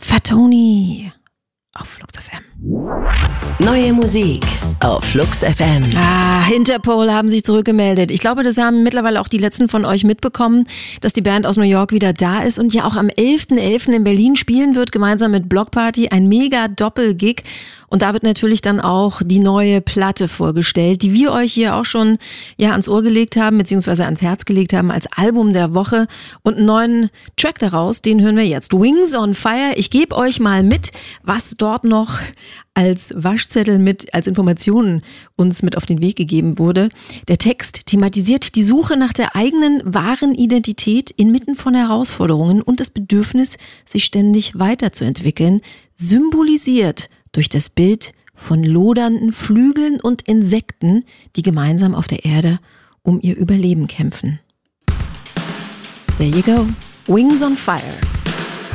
Fatoni auf Flux FM. Neue Musik auf Flux FM. Interpol haben sich zurückgemeldet. Ich glaube, das haben mittlerweile auch die letzten von euch mitbekommen, dass die Band aus New York wieder da ist und ja auch am 11.11. in Berlin spielen wird, gemeinsam mit Block Party, ein mega Doppel-Gig. Und da wird natürlich dann auch die neue Platte vorgestellt, die wir euch hier auch schon ans Ohr gelegt haben, beziehungsweise ans Herz gelegt haben als Album der Woche. Und einen neuen Track daraus, den hören wir jetzt. Wings on Fire. Ich gebe euch mal mit, was dort noch als Waschzettel als Informationen uns mit auf den Weg gegeben wurde. Der Text thematisiert die Suche nach der eigenen wahren Identität inmitten von Herausforderungen und das Bedürfnis, sich ständig weiterzuentwickeln, symbolisiert durch das Bild von lodernden Flügeln und Insekten, die gemeinsam auf der Erde um ihr Überleben kämpfen. There you go. Wings on Fire.